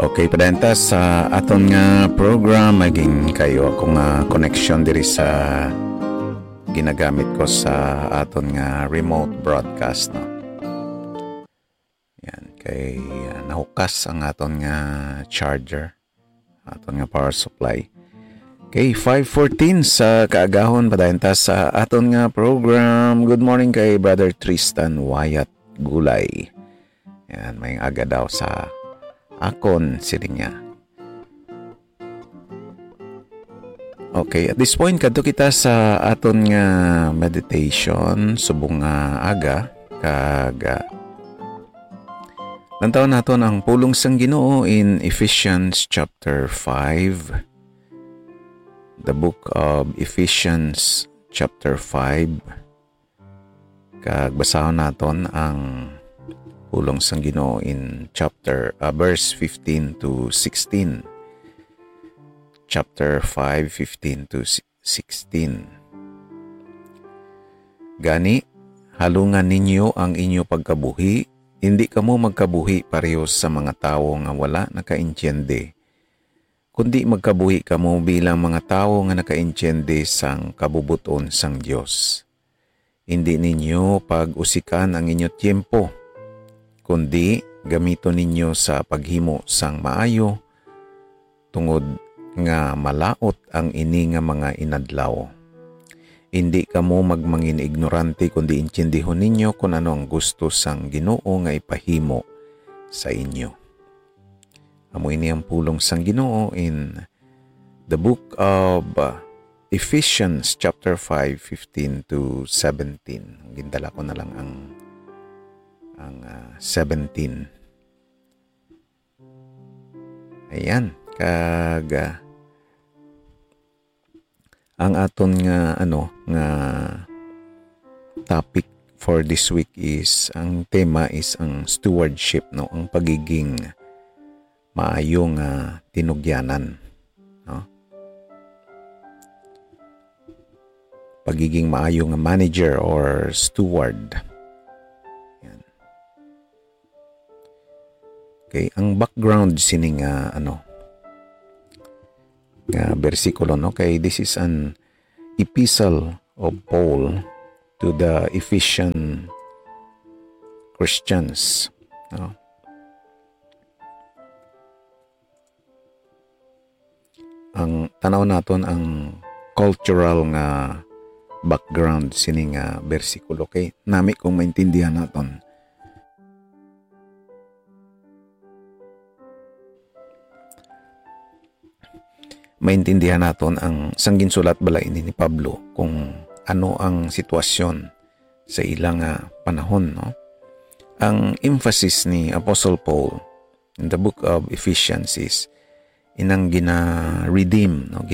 Okay, padenta sa aton nga program maging kayo akong connection diri sa ginagamit ko sa aton nga remote broadcast no. Yan kay nahukas ang aton nga charger, aton nga power supply. Okay, 5:14 sa kaagahon padenta sa aton nga program. Good morning kay Brother Tristan Wyatt Gulay. Yan, may aga daw sa akon sila niya. Okay, at this point kadto kita sa aton nga meditation subong aga kag lantaw naton ang pulong sang Ginoo in Ephesians chapter 5. The book of Ephesians chapter 5. Kag basahon naton ang pulong sang Ginoo in verse 15 to 16. Chapter 5, 15 to 16. Gani, halungan ninyo ang inyo pagkabuhi, hindi kamo magkabuhi parehas sa mga tao nga wala nakaintyende. Kundi magkabuhi kamo bilang mga tao nga nakaintyende sang kabubuton sang Dios. Hindi ninyo pag-usikan ang inyo tiempo, kundi gamito ninyo sa paghimo sang maayo, tungod nga malaot ang ini nga mga inadlaw. Hindi kamo magmangin ignorante, kundi intindihon ninyo kung ano ang gusto sang Ginoo nga ipahimo sa inyo. Amoy ni ang pulong sang Ginoo in the book of Ephesians chapter 5, 15 to 17. Gindala ko na lang ang 17. Ayan, kag ang aton nga topic for this week is, ang tema is ang stewardship, no, ang pagiging maayong tinugyanan, no? Pagiging maayong manager or steward. Okay, ang background sining bersikulo, no, kay this is an epistle of Paul to the Ephesian Christians, no. Ang tanaw naton ang cultural nga background sining bersikulo, kay nami kung maintindihan naton. Maintindihan naton ang sanggin sulat bala ini ni Pablo kung ano ang sitwasyon sa ilang panahon, no? Ang emphasis ni Apostle Paul in the book of Ephesians is inang gina-redeem, no?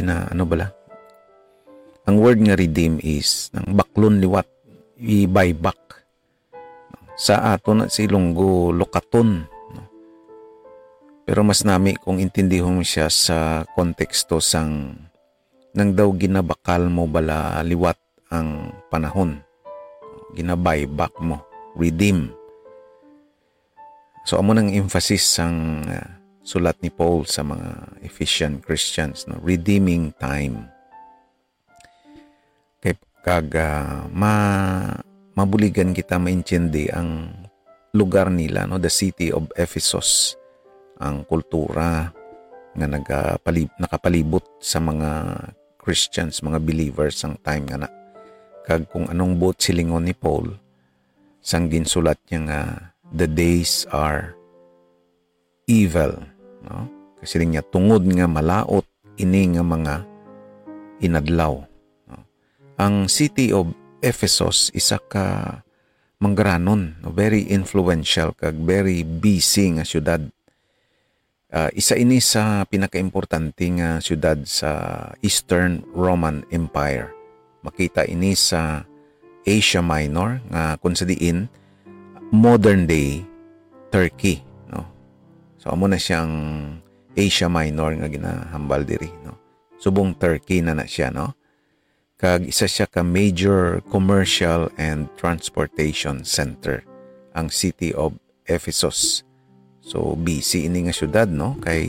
Ang word nga redeem is nang baklon liwat, i-buy back. Sa aton at silunggo lokaton. Pero mas nami kung intindihon siya sa konteksto sang nang daw ginabakal mo bala liwat ang panahon. Ginabay back mo, redeem. So amo nang emphasis sang sulat ni Paul sa mga Ephesian Christians, no, redeeming time. Kag mabuligan kita maintindi ang lugar nila, no, the city of Ephesus. Ang kultura nga nakapalibot sa mga Christians, mga believers ang time nga na. Kag kung anong buot silingon ni Paul, sang ginsulat niya nga, the days are evil, no? Kasi niya tungod nga malaot ini nga mga inadlaw, no? Ang city of Ephesus isa ka manggaranon, no? Very influential kag very busy nga syudad. Isa ini sa pinakaimportante nga syudad sa Eastern Roman Empire. Makita ini sa Asia Minor nga kung sa diin modern day Turkey, no. So amo na siyang Asia Minor nga ginahambal diri, no. Subong Turkey na siya, no. Kag isa siya ka major commercial and transportation center ang city of Ephesus. So busy ini nga syudad, no, kay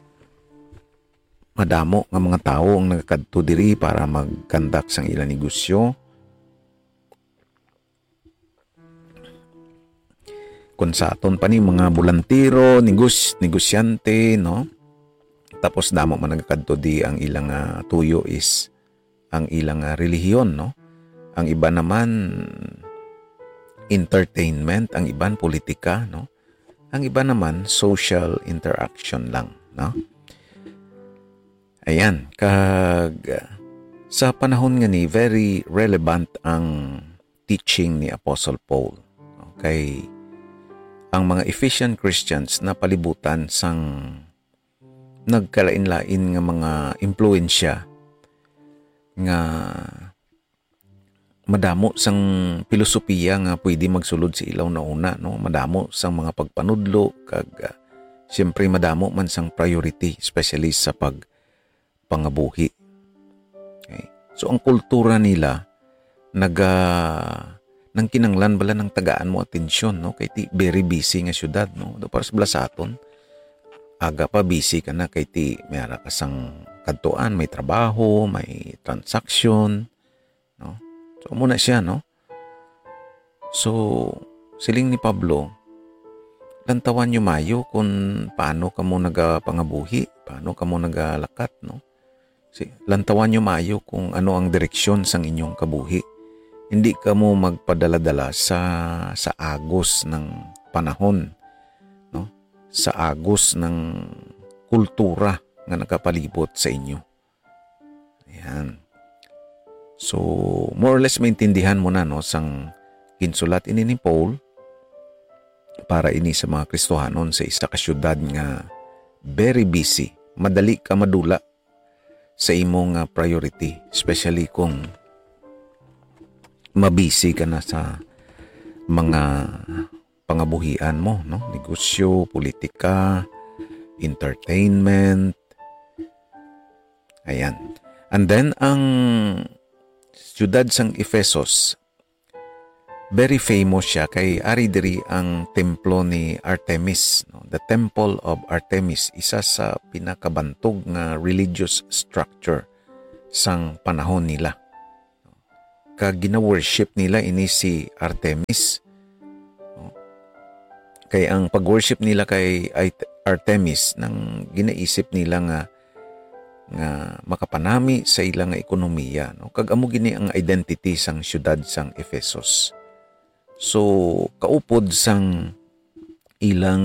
madamo nga mga tawo ang nagakadto diri para mag-conduct sang ilang negosyo. Kung sa aton pa ni mga bolantiro, negosyante, no? Tapos damo man nagakadto di ang ilang tuyo is ang ilang relihiyon, no? Ang iba naman entertainment, ang iban politika, no? Ang iba naman social interaction lang, no? Ayan, sa panahon nga ni very relevant ang teaching ni Apostle Paul. Okay? Ang mga Ephesian Christians na palibutan sang nagkalain-lain nga mga impluensya nga madamo sang filosofiya nga pwede magsulod sa ilaw na una, no? Madamo sang mga pagpanudlo kag siyempre madamo man sang priority especially sa pangabuhi. Okay. So ang kultura nila nang kinanglan bala ng tagaan mo atensyon, no? Kay ti very busy nga syudad, no? Do para sa aton aga pa busy ka na kay ti mayara ka sang kadtuan, may trabaho, may transaction, no? So muna siya, no? So siling ni Pablo, lantawan nyo mayo kung paano ka mo nagapangabuhi, paano ka mo nagalakat, no? Lantawan nyo mayo kung ano ang direksyon sang inyong kabuhi. Hindi ka mo magpadala-dala sa agos ng panahon, no? Sa agos ng kultura nga nakapalibot sa inyo. Ayan. So, more or less maintindihan mo na, no, sang ginsulat ini ni Paul para ini sa mga Kristohanon sa isa ka syudad nga very busy. Madali ka madula sa imong priority, especially kung mabisi ka na sa mga pangabuhian mo, no? Negosyo, politika, entertainment. Ayan. And then ang syudad sang Efesos, very famous siya kay ari diri ang templo ni Artemis, no? The Temple of Artemis, isa sa pinakabantog nga religious structure sang panahon nila. Kag gina-worship nila ini si Artemis, no? Kay ang pag-worship nila kay Artemis nang ginaisip nila nga makapanami sa ilang ekonomiya, no? Kag amo gini ang identity sang syudad sang Efesos. So kaupod sang ilang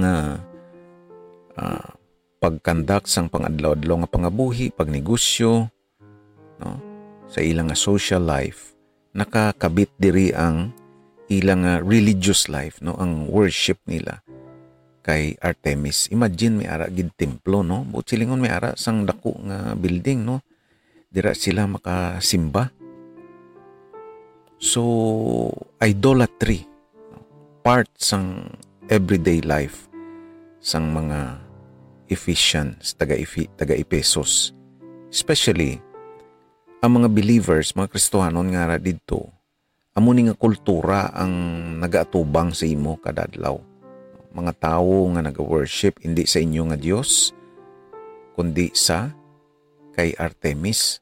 pagkandak sang pangadlaw-adlaw nga pangabuhi, pagnegosyo, no? Sa ilang social life, nakakabit diri ang ilang religious life, no? Ang worship nila kay Artemis. Imagine may ara gid templo, no? Buot silingon may ara sang dako nga building, no? Dira sila makasimba. So idolatry, no? Part sang everyday life sang mga Ephesians, taga-Efesos. Especially ang mga believers, mga Kristohanon nga ra didto, amo ni nga kultura ang nagaatubang sa imo kada adlaw. Mga tawo nga naga-worship hindi sa inyo nga Dios kundi sa kay Artemis.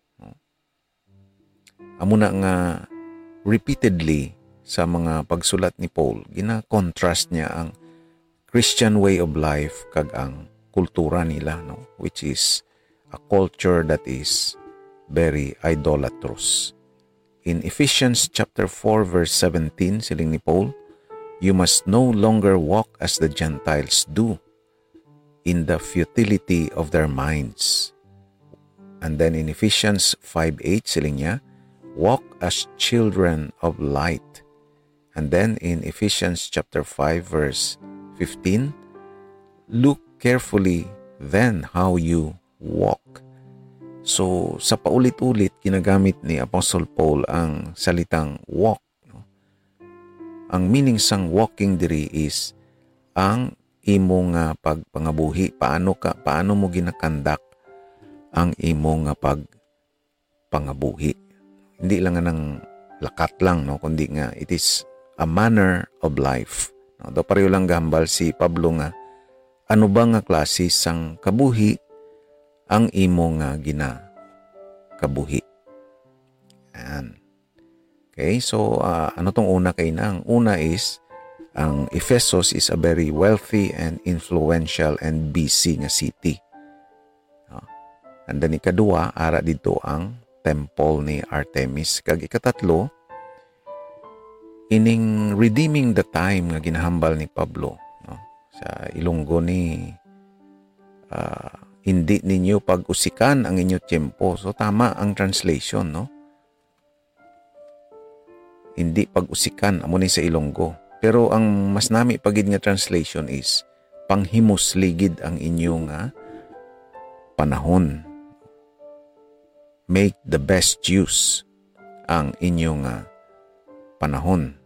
Amo na nga repeatedly sa mga pagsulat ni Paul, gina-contrast niya ang Christian way of life kag ang kultura nila, no? Which is a culture that is very idolatrous. In Ephesians chapter 4 verse 17, siling ni Paul, you must no longer walk as the Gentiles do, in the futility of their minds. And then in Ephesians 5:8, siling niya, walk as children of light. And then in Ephesians chapter 5 verse 15, look carefully then how you walk. So sa paulit-ulit ginagamit ni Apostle Paul ang salitang walk. Ang meaning sang walking diri is ang imong pagpangabuhi, paano mo ginakandak ang imong pagpangabuhi. Hindi lang nga ng lakat lang, no, kundi nga it is a manner of life. No, do pareho lang gambal si Pablo nga ano ba nga klase sang kabuhi ang imo nga kabuhi. Yan. Okay, so ano tong una kay na? Ang una is, ang Ephesus is a very wealthy and influential and busy nga city. And then ikadua, ara dito ang temple ni Artemis. Kag ikatatlo, ining redeeming the time nga ginahambal ni Pablo, no? Sa Ilonggo ni hindi ninyo pag-usikan ang inyo tiyempo. So tama ang translation, no? Hindi pag-usikan amo ni sa Ilonggo. Pero ang mas nami pagid nga translation is panghimusligid ang inyo nga panahon. Make the best use ang inyo nga panahon.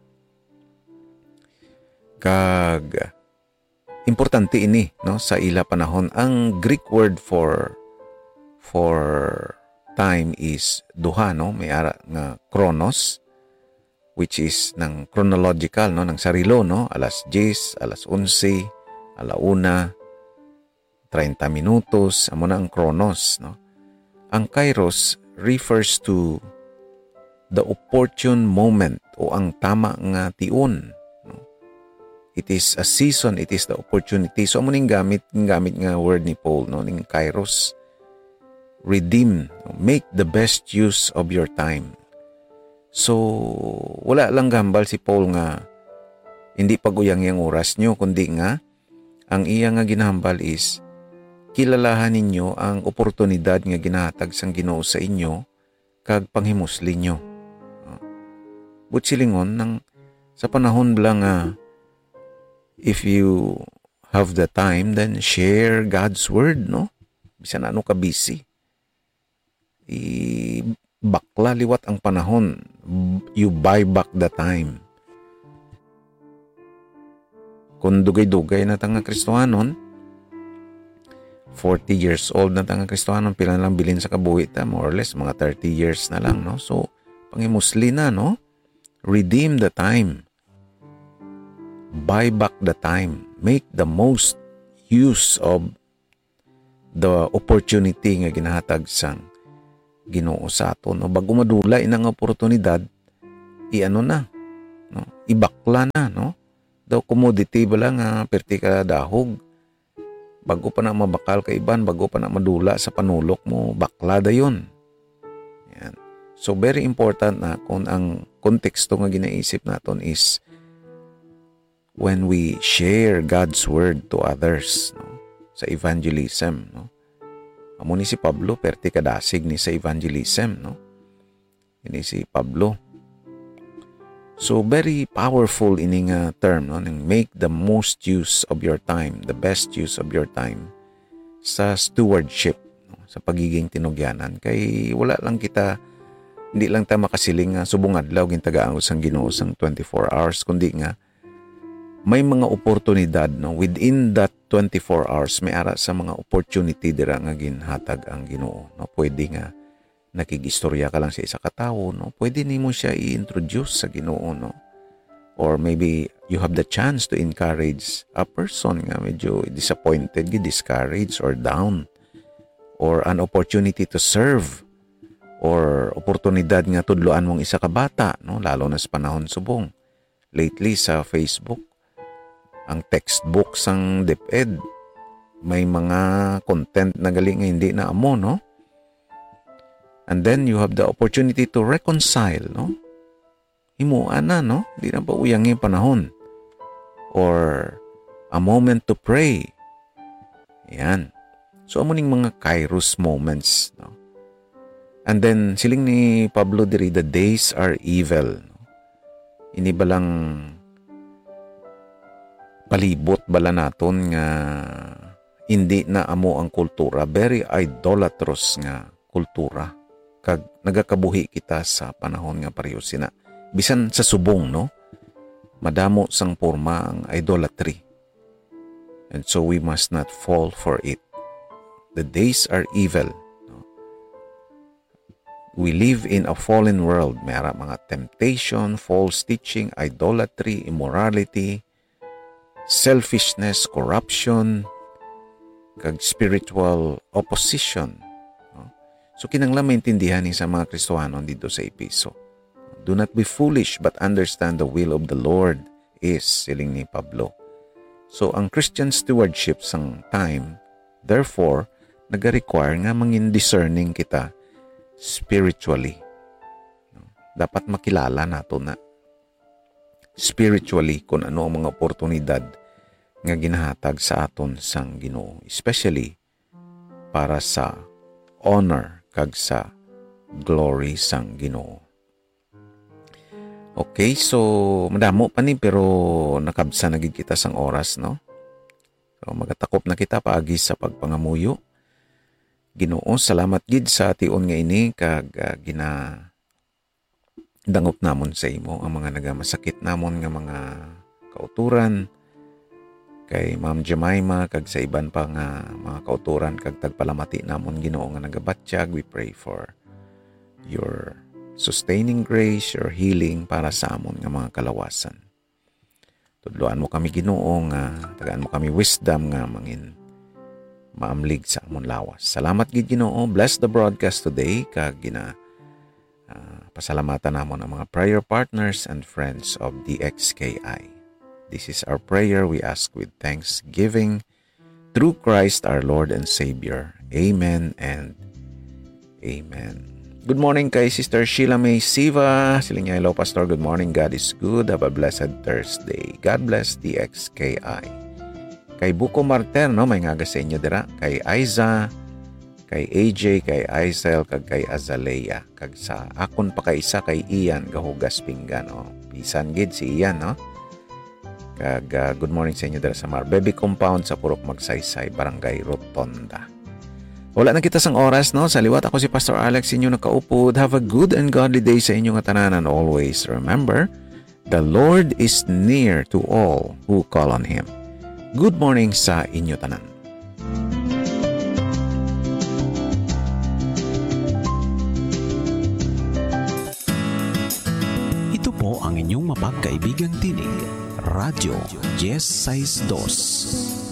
Kag importante ini, no, sa ila panahon. Ang Greek word for time is duha, no? May ara nga chronos, which is ng chronological, no, ng sarilo, no, alas 10, alas 11, alauna, 30 minutos, amo na ang chronos, no. Ang kairos refers to the opportune moment o ang tama nga tion, no. It is a season, it is the opportunity. So amo ning gamit nga word ni Paul, no, ning kairos. Redeem, make the best use of your time. So, wala lang gambal si Paul nga hindi paguyang yang oras nyo, kundi nga ang iya nga ginahambal is kilalahan ninyo ang oportunidad nga ginahatag sang Ginoo sa inyo kag panghimusli nyo. Butsilingon nang sa panahon lang if you have the time, then share God's word, no? Bisan ano ka busy. Bakla liwat ang panahon. You buy back the time. Kung dugay-dugay na tanga Kristohanon, 40 years old na tanga Kristohanon, pila lang bilin sa kabuhi ta, more or less, mga 30 years na lang, no? So, pangimusli na, no? Redeem the time. Buy back the time. Make the most use of the opportunity nga ginahatag sang Ginoo sa aton, no? Bago madula inang oportunidad, iano na, no? Ibakla na, no? Daw commodity ba lang perti ka dahog. Bago pa na mabakal ka iban, bago pa na madula sa panulok mo, bakla da yun. Yan. So very important na kung ang konteksto nga ginaisip naton is when we share God's word to others, no? Sa evangelism, no? Amo ni si Pablo, perti kadasig ni sa evangelism, no? Ini si Pablo. So, very powerful ini nga term, no? Make the most use of your time, the best use of your time sa stewardship, no? Sa pagiging tinugyanan. Kay wala lang kita, hindi lang tayo makasiling nga subong adlaw gintagaan sang Ginoo sang 24 hours, kundi nga may mga oportunidad, no, within that 24 hours may ara sa mga opportunity dira nga ginhatag ang Ginoo, no. Pwede nga nakigistorya ka lang sa isa ka tawo, no. Pwede nimo siya i-introduce sa Ginoo, no. Or maybe you have the chance to encourage a person nga medyo disappointed, discouraged or down, or an opportunity to serve, or oportunidad nga tudloan mong isa ka bata, no, lalo na sa panahon subong. Lately sa Facebook, ang textbook sang DepEd, may mga content na galing nga hindi na amo, no? And then you have the opportunity to reconcile, no? Himuan na, no? Di na pa uyang yung panahon. Or a moment to pray. Yan. So, amo ning mga kairos moments, no? And then, siling ni Pablo diri, the days are evil, no? Ini balang palibot bala naton nga hindi na amo ang kultura, very idolatrous nga kultura. Kag nagakabuhi kita sa panahon nga pareho sina. Bisan sa subong, no? Madamo sang porma ang idolatry. And so we must not fall for it. The days are evil. No? We live in a fallen world. Mayroon mga temptation, false teaching, idolatry, immorality, selfishness, corruption, kag spiritual opposition. No? So kinanglan maintindihan ni sa mga Kristohanon dito sa Epeso. Do not be foolish but understand the will of the Lord is, siling ni Pablo. So ang Christian stewardship sang time, therefore, nag-require nga mangin discerning kita spiritually. Dapat makilala nato na spiritually kung ano ang mga oportunidad nga ginahatag sa aton sang Ginoo, especially para sa honor kag sa glory sang Ginoo. Okay, so madamo pa ni pero nakabsa na gid kita sang oras, no? So magatakop na kita paagi sa pagpangamuyo. Ginoo, salamat gid sa tion nga ini kag dangop namon sa imo ang mga nagamasakit namon nga mga kauturan kay Ma'am Jemima kag sa iban pa nga mga kauturan kag tagpalamati namon Ginoo nga nagabatyag. We pray for your sustaining grace, your healing para sa amon nga mga kalawasan. Tudloan mo kami Ginoo nga tagaan mo kami wisdom nga mangin maamlig sa amon lawas. Salamat gid Ginoo. Bless the broadcast today kag pasalamatan namon ang mga prayer partners and friends of DXKI. This is our prayer we ask with thanksgiving through Christ our Lord and Savior. Amen and Amen. Good morning kay Sister Sheila May Siva. Siling niya, hello Pastor, good morning. God is good. Have a blessed Thursday. God bless DXKI. Kay Buko Marter, no, may ngaga sa inyo dira. Kay Aiza, kay AJ, kay Aisel, kag kay Azalea. Kag sa akon pa kay isa kay Ian, gahugas pinggan. No? Pisan gid si Ian, no? Kag good morning sa inyo dira sa Baby Compound sa Purok Magsaysay, Barangay Rotonda. Wala na kita sang oras, no? Sa liwat ako si Pastor Alex, inyo nakaupod. Have a good and godly day sa inyong tanan, and always remember, the Lord is near to all who call on Him. Good morning sa inyo tanan. Ito po ang inyong mapagkaibigang tinig, Radyo Yes 62.